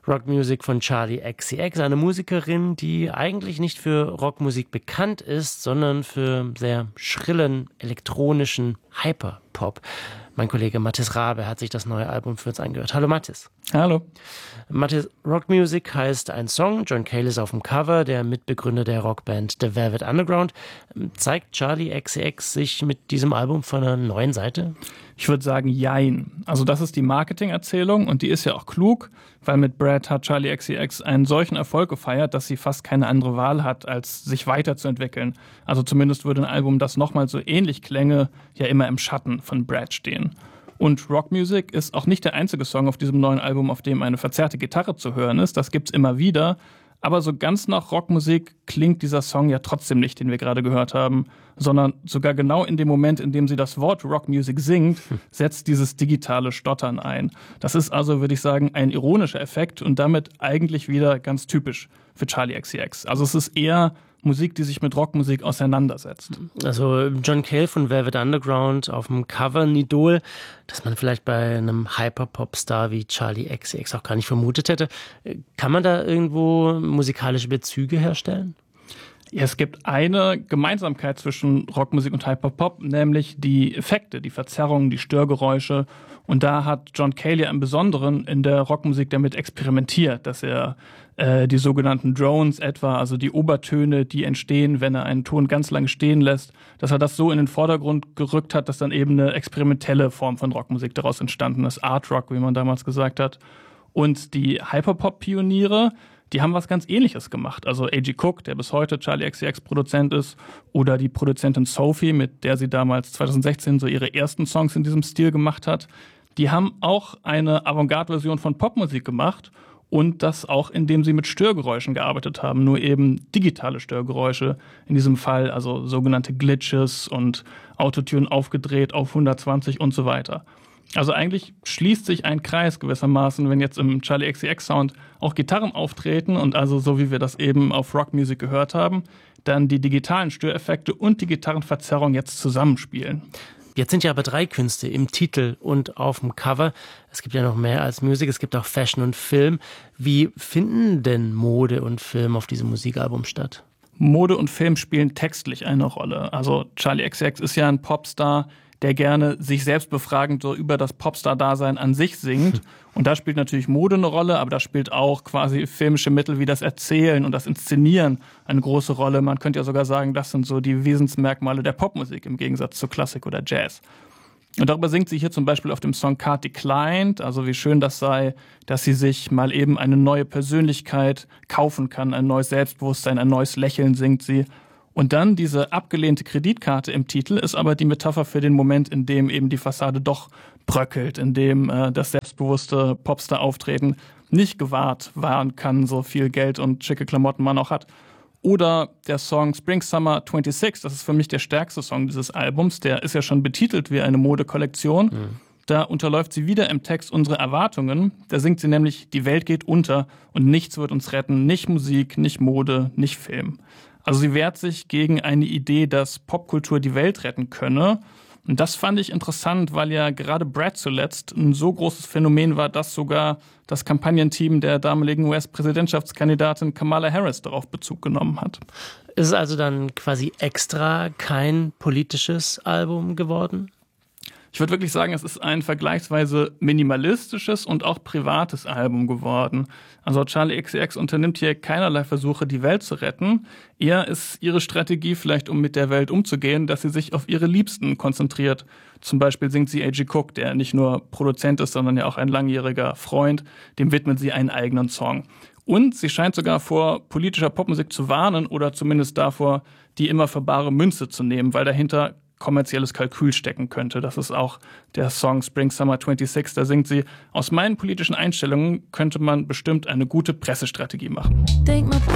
Rockmusik von Charli XCX, eine Musikerin, die eigentlich nicht für Rockmusik bekannt ist, sondern für sehr schrillen, elektronischen Hyperpop. Mein Kollege Mathis Rabe hat sich das neue Album für uns angehört. Hallo Mathis. Hallo. Mathis, Rockmusik heißt ein Song. John Cale ist auf dem Cover, der Mitbegründer der Rockband The Velvet Underground. Zeigt Charli XCX sich mit diesem Album von einer neuen Seite? Ich würde sagen, jein. Also das ist die Marketingerzählung und die ist ja auch klug, weil mit Brad hat Charli XCX einen solchen Erfolg gefeiert, dass sie fast keine andere Wahl hat, als sich weiterzuentwickeln. Also zumindest würde ein Album, das nochmal so ähnlich klänge, ja immer im Schatten von Brad stehen. Und Rockmusik ist auch nicht der einzige Song auf diesem neuen Album, auf dem eine verzerrte Gitarre zu hören ist. Das gibt's immer wieder. Aber so ganz nach Rockmusik klingt dieser Song ja trotzdem nicht, den wir gerade gehört haben, sondern sogar genau in dem Moment, in dem sie das Wort Rockmusik singt, setzt dieses digitale Stottern ein. Das ist also, würde ich sagen, ein ironischer Effekt und damit eigentlich wieder ganz typisch für Charli XCX. Also es ist eher Musik, die sich mit Rockmusik auseinandersetzt. Also John Cale von Velvet Underground auf dem Cover, ein Idol, das man vielleicht bei einem Hyperpop-Star wie Charli XCX auch gar nicht vermutet hätte. Kann man da irgendwo musikalische Bezüge herstellen? Ja, es gibt eine Gemeinsamkeit zwischen Rockmusik und Hyperpop, nämlich die Effekte, die Verzerrungen, die Störgeräusche. Und da hat John Cale ja im Besonderen in der Rockmusik damit experimentiert, dass er die sogenannten Drones etwa, also die Obertöne, die entstehen, wenn er einen Ton ganz lange stehen lässt, dass er das so in den Vordergrund gerückt hat, dass dann eben eine experimentelle Form von Rockmusik daraus entstanden ist, Art Rock, wie man damals gesagt hat. Und die Hyperpop-Pioniere, die haben was ganz Ähnliches gemacht. Also A.G. Cook, der bis heute Charli XCX Produzent ist, oder die Produzentin Sophie, mit der sie damals 2016 so ihre ersten Songs in diesem Stil gemacht hat, die haben auch eine Avantgarde-Version von Popmusik gemacht und das auch, indem sie mit Störgeräuschen gearbeitet haben, nur eben digitale Störgeräusche. In diesem Fall also sogenannte Glitches und Autotune aufgedreht auf 120 und so weiter. Also eigentlich schließt sich ein Kreis gewissermaßen, wenn jetzt im Charli XCX Sound auch Gitarren auftreten und also so wie wir das eben auf Rockmusik gehört haben, dann die digitalen Störeffekte und die Gitarrenverzerrung jetzt zusammenspielen. Jetzt sind ja aber 3 Künste im Titel und auf dem Cover. Es gibt ja noch mehr als Musik, es gibt auch Fashion und Film. Wie finden denn Mode und Film auf diesem Musikalbum statt? Mode und Film spielen textlich eine Rolle. Also Charli XCX ist ja ein Popstar, der gerne sich selbst befragend so über das Popstar-Dasein an sich singt. Und da spielt natürlich Mode eine Rolle, aber da spielt auch quasi filmische Mittel wie das Erzählen und das Inszenieren eine große Rolle. Man könnte ja sogar sagen, das sind so die Wesensmerkmale der Popmusik im Gegensatz zu Klassik oder Jazz. Und darüber singt sie hier zum Beispiel auf dem Song Card Declined, also wie schön das sei, dass sie sich mal eben eine neue Persönlichkeit kaufen kann, ein neues Selbstbewusstsein, ein neues Lächeln singt sie. Und dann diese abgelehnte Kreditkarte im Titel ist aber die Metapher für den Moment, in dem eben die Fassade doch bröckelt, in dem das selbstbewusste Popstar-Auftreten nicht gewahrt werden kann, so viel Geld und schicke Klamotten man auch hat. Oder der Song Spring Summer 26, das ist für mich der stärkste Song dieses Albums, der ist ja schon betitelt wie eine Modekollektion. Da unterläuft sie wieder im Text unsere Erwartungen. Da singt sie nämlich, die Welt geht unter und nichts wird uns retten, nicht Musik, nicht Mode, nicht Film. Also sie wehrt sich gegen eine Idee, dass Popkultur die Welt retten könne. Und das fand ich interessant, weil ja gerade Brad zuletzt ein so großes Phänomen war, dass sogar das Kampagnenteam der damaligen US-Präsidentschaftskandidatin Kamala Harris darauf Bezug genommen hat. Ist es also dann quasi extra kein politisches Album geworden? Ich würde wirklich sagen, es ist ein vergleichsweise minimalistisches und auch privates Album geworden. Also Charli XCX unternimmt hier keinerlei Versuche, die Welt zu retten. Eher ist ihre Strategie vielleicht, um mit der Welt umzugehen, dass sie sich auf ihre Liebsten konzentriert. Zum Beispiel singt sie A.G. Cook, der nicht nur Produzent ist, sondern ja auch ein langjähriger Freund. Dem widmet sie einen eigenen Song. Und sie scheint sogar vor politischer Popmusik zu warnen oder zumindest davor, die immer für bare Münze zu nehmen, weil dahinter kommerzielles Kalkül stecken könnte. Das ist auch der Song Spring Summer 26. Da singt sie, aus meinen politischen Einstellungen könnte man bestimmt eine gute Pressestrategie machen.